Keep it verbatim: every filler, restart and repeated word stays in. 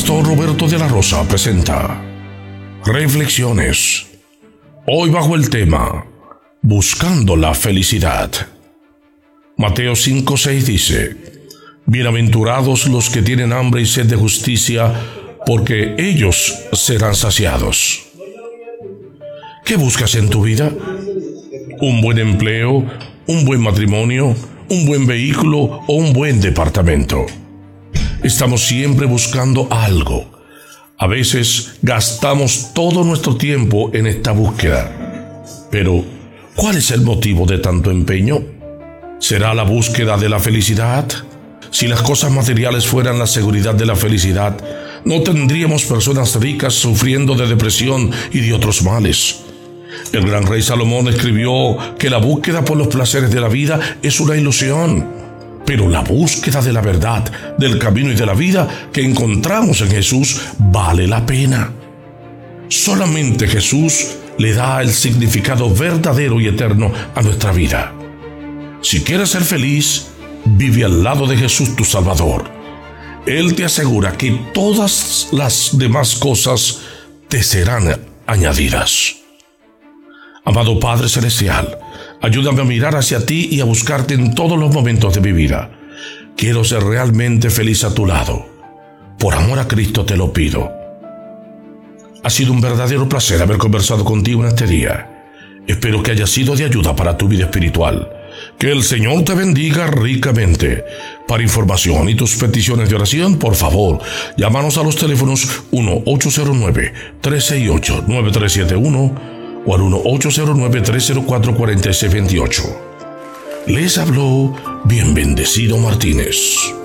pastor Roberto de la Rosa presenta Reflexiones. Hoy bajo el tema Buscando la felicidad. Mateo cinco seis dice: Bienaventurados los que tienen hambre y sed de justicia, porque ellos serán saciados. ¿Qué buscas en tu vida? ¿Un buen empleo? ¿Un buen matrimonio? ¿Un buen vehículo o un buen departamento? Estamos siempre buscando algo. A veces gastamos todo nuestro tiempo en esta búsqueda. Pero, ¿cuál es el motivo de tanto empeño? ¿Será la búsqueda de la felicidad? Si las cosas materiales fueran la seguridad de la felicidad, no tendríamos personas ricas sufriendo de depresión y de otros males. El gran rey Salomón escribió que la búsqueda por los placeres de la vida es una ilusión. Pero la búsqueda de la verdad, del camino y de la vida que encontramos en Jesús vale la pena. Solamente Jesús le da el significado verdadero y eterno a nuestra vida. Si quieres ser feliz, vive al lado de Jesús tu Salvador. Él te asegura que todas las demás cosas te serán añadidas. Amado Padre Celestial, ayúdame a mirar hacia ti y a buscarte en todos los momentos de mi vida. Quiero ser realmente feliz a tu lado. Por amor a Cristo te lo pido. Ha sido un verdadero placer haber conversado contigo en este día. Espero que haya sido de ayuda para tu vida espiritual. Que el Señor te bendiga ricamente. Para información y tus peticiones de oración, por favor, llámanos a los teléfonos uno ocho cero nueve, tres seis ocho, nueve tres siete uno o al uno ocho cero nueve, tres cero cuatro, cuatro seis dos ocho. Les habló Bien Bendecido Martínez.